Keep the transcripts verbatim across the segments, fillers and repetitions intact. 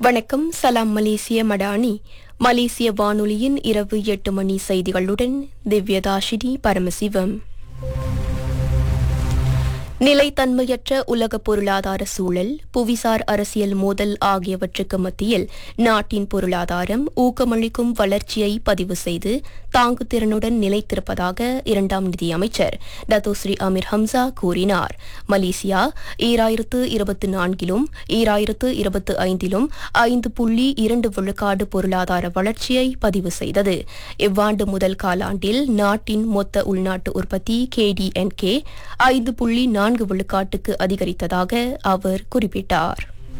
வணக்கம். சலாம் மலேசிய மடானி. மலேசிய வானொலியின் இரவு எட்டு மணி செய்திகளுடன் திவ்யதாஷினி பரமசிவம். நிலைத்தன்மையற்ற உலக பொருளாதார சூழல், புவிசார் அரசியல் மோதல் ஆகியவற்றுக்கு மத்தியில் நாட்டின் பொருளாதாரம் ஊக்கமளிக்கும் வளர்ச்சியை பதிவு செய்து தாங்குதிறனுடன் நிலைத்திருப்பதாக இரண்டாம் நிதியமைச்சர் டத்தோஸ்ரீ அமீர் ஹம்சா கூறினார். மலேசியா ஈராயிரத்து இருபத்தி நான்கிலும் ஈராயிரத்து இருபத்தி ஐந்திலும் ஐந்து புள்ளி இரண்டு விழுக்காடு பொருளாதார வளர்ச்சியை பதிவு செய்தது. இவ்வாண்டு முதல் காலாண்டில் நாட்டின் மொத்த உள்நாட்டு உற்பத்தி கேடிஎன்கே ஐந்து புள்ளி நான்கு விழுக்காட்டுக்கு அதிகரித்ததாக அவர் குறிப்பிட்டார்.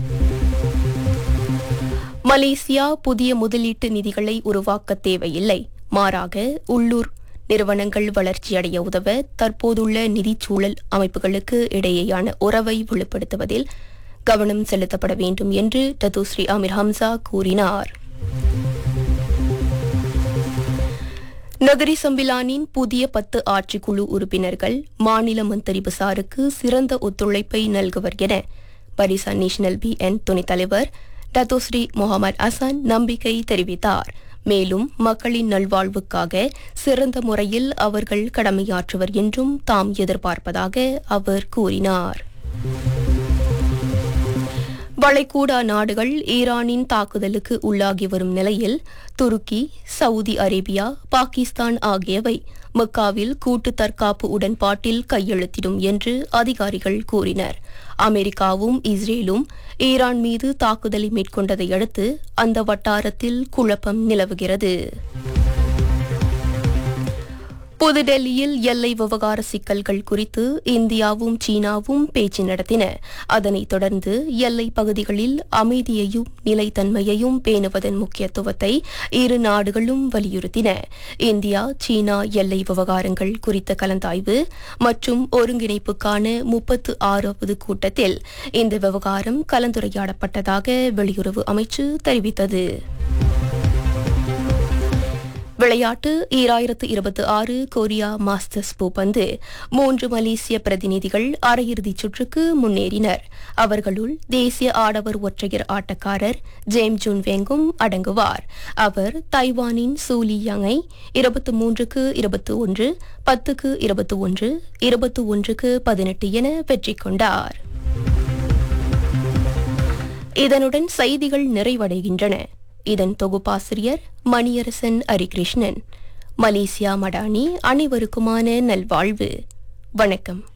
மலேசியா புதிய முதலீட்டு நிதிகளை உருவாக்க தேவையில்லை, மாறாக உள்ளூர் நிறுவனங்கள் வளர்ச்சியடைய உதவ தற்போதுள்ள நிதிச்சூழல் அமைப்புகளுக்கு இடையேயான உறவை வலுப்படுத்துவதில் கவனம் செலுத்தப்பட வேண்டும் என்று டத்தோஸ்ரீ அமீர் ஹம்சா கூறினார். நகரி சம்பிலானின் புதிய பத்து ஆட்சிக்குழு உறுப்பினர்கள் மாநில மந்திரி பசாருக்கு சிறந்த ஒத்துழைப்பை நல்குவர் என பரிசான் நேஷனல் பி என் துணைத் தலைவர் டத்தோஸ்ரீ முகமது அசான் நம்பிக்கை தெரிவித்தார். மேலும் மக்களின் நல்வாழ்வுக்காக சிறந்த முறையில் அவர்கள் கடமையாற்றுவர் என்றும் தாம் எதிர்பார்ப்பதாக அவர் கூறினார். வளைகுடா நாடுகள் ஈரானின் தாக்குதலுக்கு உள்ளாகி வரும் நிலையில் துருக்கி, சவுதி அரேபியா, பாகிஸ்தான் ஆகியவை மக்காவில் கூட்டு தற்காப்பு உடன்பாட்டில் கையெழுத்திடும் என்று அதிகாரிகள் கூறினர். அமெரிக்காவும் இஸ்ரேலும் ஈரான் மீது தாக்குதலை மேற்கொண்டதை அடுத்து அந்த வட்டாரத்தில் குழப்பம் நிலவுகிறது. புதுடெல்லியில் எல்லை விவகார சிக்கல்கள் குறித்து இந்தியாவும் சீனாவும் பேச்சு நடத்தின. அதனைத் தொடர்ந்து எல்லைப் பகுதிகளில் அமைதியையும் நிலைத்தன்மையையும் பேணுவதன் முக்கியத்துவத்தை இரு நாடுகளும் வலியுறுத்தின. இந்தியா சீனா எல்லை விவகாரங்கள் குறித்த கலந்தாய்வு மற்றும் ஒருங்கிணைப்புக்கான முப்பத்து ஆறாவது கூட்டத்தில் இந்த விவகாரம் கலந்துரையாடப்பட்டதாக வெளியுறவு அமைச்சு தெரிவித்தது. விளையாட்டு. ஈராயிரத்து இருபத்தி ஆறு கொரியா மாஸ்டர்ஸ் பூப்பந்து மூன்று மலேசிய பிரதிநிதிகள் அரையிறுதிச் சுற்றுக்கு முன்னேறினர். அவர்களுள் தேசிய ஆடவர் ஒற்றையர் ஆட்டக்காரர் ஜேம் ஜூன் வெங்கும் அடங்குவார். அவர் தைவானின் சூலி யங்கை இருபத்தி மூன்றுக்கு இருபத்தி ஒன்று, பத்துக்கு இருபத்தி ஒன்று, இருபத்தி ஒன்றுக்கு பதினெட்டு என வெற்றி கொண்டார். இதனுடன் செய்திகள் நிறைவடைகின்றன. இதன் தொகுப்பாசிரியர் மணியரசன் அரிகிருஷ்ணன். மலேசியா மடானி. அனைவருக்குமான நல்வாழ்வு. வணக்கம்.